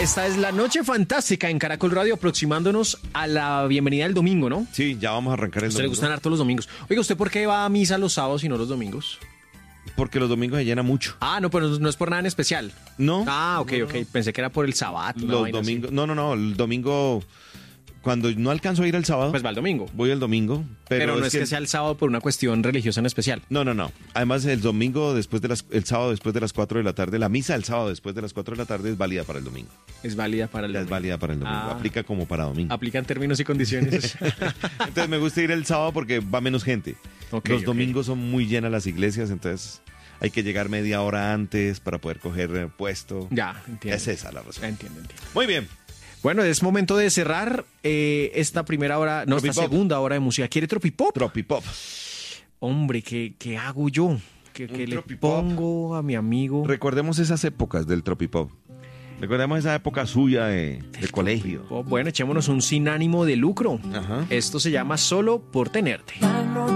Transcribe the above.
Esta es la noche fantástica en Caracol Radio, aproximándonos a la bienvenida del domingo, ¿no? Sí, ya vamos a arrancar el A usted le domingo. gustan harto los domingos. Oiga, ¿usted por qué va a misa los sábados y no los domingos? Porque los domingos se llena mucho. Ah, no, pero no es por nada en especial. ¿No? Ah, ok, ok. Pensé que era por el sábado. Los domingos. No. El domingo. Cuando no alcanzo a ir el sábado. Pues va el domingo. Voy el domingo. Pero no es que sea el sábado por una cuestión religiosa en especial. No. Además, el domingo el sábado después de las 4 de la tarde, la misa del sábado después de las 4 de la tarde es válida para el domingo. Es válida para el Ya es domingo. válida para el domingo. Ah. Aplica como para domingo. Aplican términos y condiciones. Entonces me gusta ir el sábado porque va menos gente. Ok, Los ok. domingos son muy llenas las iglesias, entonces hay que llegar media hora antes para poder coger puesto. Ya, entiendo. Es esa la razón. Entiendo. Muy bien. Bueno, es momento de cerrar esta primera hora, no, esta Tropipop. segunda hora de música. ¿Quiere tropipop? Tropipop. Hombre, ¿qué hago yo? ¿Qué Un le tropipop. pongo a mi amigo? Recordemos esas épocas del tropipop. Recordemos esa época suya de colegio. Bueno, echémonos un sin ánimo de lucro. Ajá. Esto se llama Solo por tenerte.